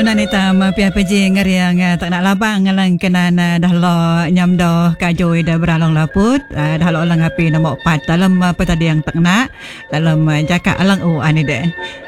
Kena ni tam pihak peji ngeriang tak nak labang ngalang kena dah lo nyam dah kajoi dah beralong laput dah lo lang api nombor 4 dalam apa tadi yang tak nak dalam jakak alang ani deh.